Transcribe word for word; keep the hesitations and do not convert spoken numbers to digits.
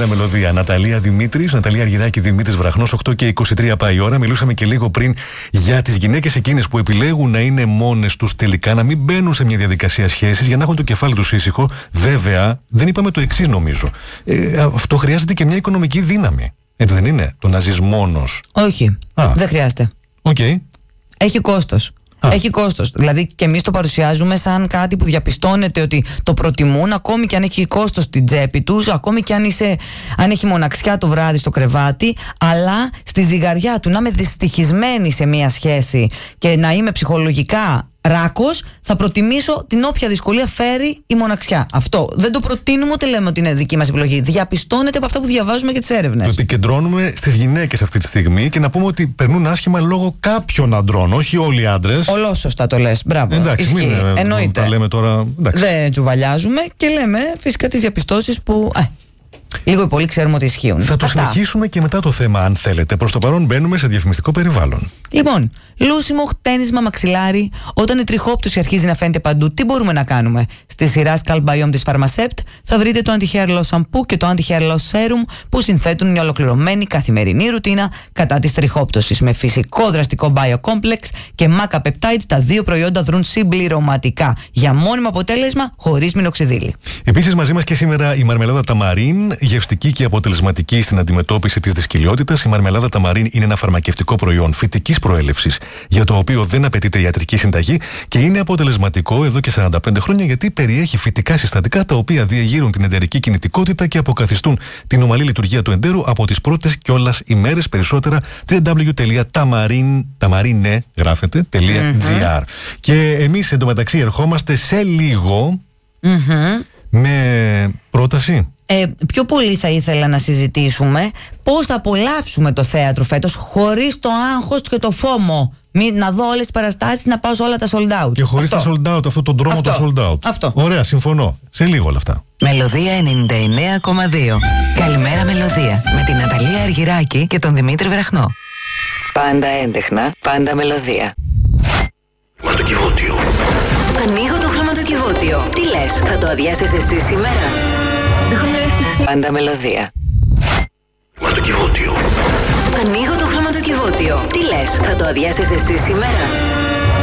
Καλημέρα, Μελωδία. Ναταλία Δημήτρης, Ναταλία Αργυράκη, Δημήτρης Βραχνός, οκτώ και είκοσι τρία πάει η ώρα. Μιλούσαμε και λίγο πριν για τις γυναίκες εκείνες που επιλέγουν να είναι μόνες τους τελικά, να μην μπαίνουν σε μια διαδικασία σχέσης για να έχουν το κεφάλι τους ήσυχο. Βέβαια, δεν είπαμε το εξής, νομίζω. Ε, αυτό χρειάζεται και μια οικονομική δύναμη. Έτσι δεν είναι, το να ζεις μόνος? Όχι. Α. Δεν χρειάζεται. Okay. Έχει κόστος. Α. Έχει κόστος. Δηλαδή και εμείς το παρουσιάζουμε σαν κάτι που διαπιστώνεται ότι το προτιμούν, ακόμη και αν έχει κόστος στην τσέπη τους, ακόμη και αν, είσαι, αν έχει μοναξιά το βράδυ στο κρεβάτι, αλλά στη ζυγαριά του να είμαι δυστυχισμένη σε μια σχέση και να είμαι ψυχολογικά ράκος, θα προτιμήσω την όποια δυσκολία φέρει η μοναξιά. Αυτό δεν το προτείνουμε, ούτε λέμε ότι είναι δική μας επιλογή. Διαπιστώνεται από αυτά που διαβάζουμε και τις έρευνες. Το επικεντρώνουμε στις γυναίκες αυτή τη στιγμή και να πούμε ότι περνούν άσχημα λόγω κάποιων αντρών, όχι όλοι οι άντρες. Ολόσωστα το λες. Μπράβο. Εντάξει, μην, εννοείται. Τα λέμε τώρα. Εντάξει. Δεν τσουβαλιάζουμε και λέμε φυσικά τις διαπιστώσεις που. Ε, Λίγο ή πολύ ξέρουμε ότι ισχύουν. Θα το Αυτά. συνεχίσουμε και μετά το θέμα, αν θέλετε. Προς το παρόν μπαίνουμε σε διαφημιστικό περιβάλλον. Λοιπόν, λούσιμο, χτένισμα, μαξιλάρι. Όταν η τριχόπτωση αρχίζει να φαίνεται παντού, τι μπορούμε να κάνουμε? Στη σειρά Scalp Biome της Pharmacept θα βρείτε το Anti-Hair Loss Shampoo και το Anti-Hair Loss Serum που συνθέτουν μια ολοκληρωμένη καθημερινή ρουτίνα κατά της τριχόπτωσης. Με φυσικό δραστικό Biocomplex και Maca Peptide, τα δύο προϊόντα δρουν συμπληρωματικά για μόνιμο αποτέλεσμα χωρίς μινοξιδίλη. Επίσης, μαζί μας και σήμερα η μαρμελάδα Ταμαρίν, γευστική και αποτελεσματική στην αντιμετώπιση της δυσκολιότητας. Η μαρμελάδα Ταμαρίν είναι ένα φαρμακευτικό προϊόν φυτικής προέλευσης, για το οποίο δεν απαιτείται ιατρική συνταγή και είναι αποτελεσματικό εδώ και σαράντα πέντε χρόνια, γιατί περιέχει φυτικά συστατικά τα οποία διεγείρουν την εντερική κινητικότητα και αποκαθιστούν την ομαλή λειτουργία του εντέρου από τις πρώτες κιόλας ημέρες. Περισσότερα double-u double-u double-u τελεία tamarine γράφεται .gr. Και εμείς εντωμεταξύ ερχόμαστε σε λίγο mm-hmm. με πρόταση. Ε, πιο πολύ θα ήθελα να συζητήσουμε πώς θα απολαύσουμε το θέατρο φέτος χωρίς το άγχος και το φόμο. Μην, να δω όλες τις παραστάσεις, να πάω σε όλα τα sold out. Και χωρίς τα sold out, αυτό τον δρόμο το sold out. Αυτό. Ωραία, συμφωνώ. Σε λίγο όλα αυτά. Μελωδία ενενήντα εννέα κόμμα δύο. Καλημέρα, Μελωδία. Με την Ναταλία Αργυράκη και τον Δημήτρη Βραχνό. Πάντα έντεχνα, πάντα μελωδία. Χρηματοκιβώτιο. Ανοίγω το χρηματοκιβώτιο. Τι λες, θα το αδειάσεις εσύ σήμερα? Πάντα μελωδία. Χρηματοκιβώτιο. Ανοίγω το χρηματοκιβώτιο. Τι λες, θα το αδειάσεις εσύ σήμερα?